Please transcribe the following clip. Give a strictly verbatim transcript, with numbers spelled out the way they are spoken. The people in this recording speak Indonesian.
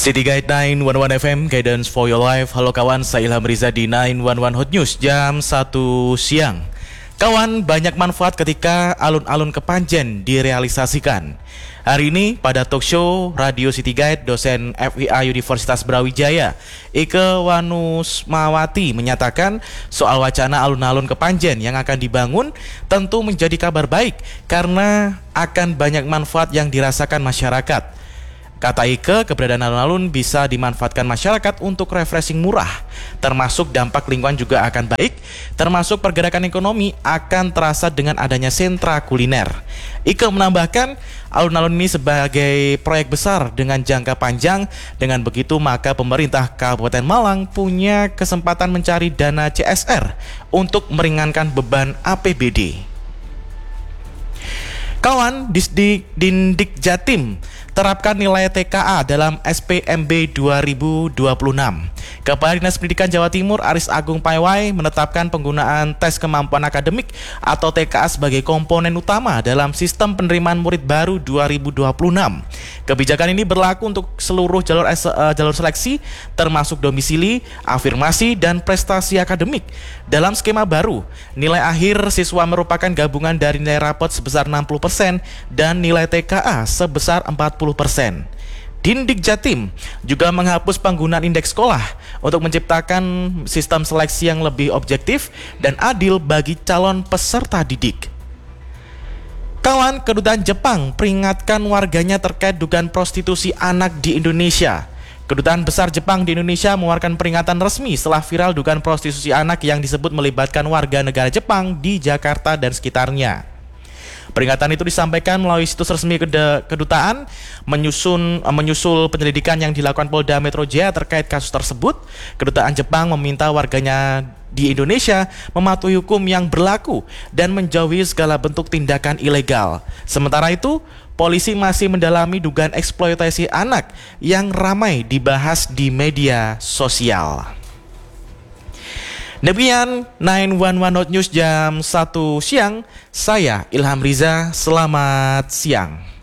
City Guide sembilan satu satu F M, Guidance for Your Life. Halo kawan, saya Ilham Riza di sembilan satu satu Hot News jam satu siang. Kawan, banyak manfaat ketika alun-alun Kepanjen direalisasikan. Hari ini pada talk show Radio City Guide, dosen F I A Universitas Brawijaya, Ike Wanusmawati menyatakan soal wacana alun-alun Kepanjen yang akan dibangun tentu menjadi kabar baik karena akan banyak manfaat yang dirasakan masyarakat. Kata Ike, keberadaan alun-alun bisa dimanfaatkan masyarakat untuk refreshing murah, termasuk dampak lingkungan juga akan baik, termasuk pergerakan ekonomi akan terasa dengan adanya sentra kuliner. Ike menambahkan, alun-alun ini sebagai proyek besar dengan jangka panjang, dengan begitu maka pemerintah Kabupaten Malang punya kesempatan mencari dana C S R untuk meringankan beban A P B D. Kawan, Disdik Dindik Jatim terapkan nilai T K A dalam S P M B dua ribu dua puluh enam. Kepala Dinas Pendidikan Jawa Timur Aris Agung Paiwai menetapkan penggunaan tes kemampuan akademik atau T K A sebagai komponen utama dalam sistem penerimaan murid baru dua ribu dua puluh enam. Kebijakan ini berlaku untuk seluruh jalur uh, jalur seleksi termasuk domisili, afirmasi, dan prestasi akademik. Dalam skema baru, nilai akhir siswa merupakan gabungan dari nilai rapot sebesar enam puluh persen dan nilai T K A sebesar empat puluh persen. Dindik Jatim juga menghapus penggunaan indeks sekolah untuk menciptakan sistem seleksi yang lebih objektif dan adil bagi calon peserta didik. Kawan, Kedutaan Jepang peringatkan warganya terkait dugaan prostitusi anak di Indonesia. Kedutaan Besar Jepang di Indonesia mengeluarkan peringatan resmi setelah viral dugaan prostitusi anak yang disebut melibatkan warga negara Jepang di Jakarta dan sekitarnya. Peringatan itu disampaikan melalui situs resmi kedutaan menyusun menyusul penyelidikan yang dilakukan Polda Metro Jaya terkait kasus tersebut. Kedutaan Jepang meminta warganya di Indonesia mematuhi hukum yang berlaku dan menjauhi segala bentuk tindakan ilegal. Sementara itu, polisi masih mendalami dugaan eksploitasi anak yang ramai dibahas di media sosial. Demikian sembilan satu satu Hot News jam satu siang. Saya Ilham Riza, selamat siang.